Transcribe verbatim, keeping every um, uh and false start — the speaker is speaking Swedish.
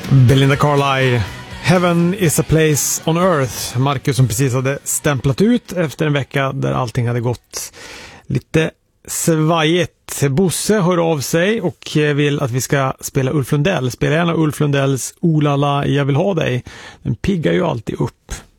Belinda Carlisle, Heaven is a place on earth. Marcus som precis hade stämplat ut efter en vecka där allting hade gått lite svajigt. Bosse hör av sig och vill att vi ska spela Ulf Lundell. Spela gärna Ulf Lundells Olala, jag vill ha dig. Den piggar ju alltid upp.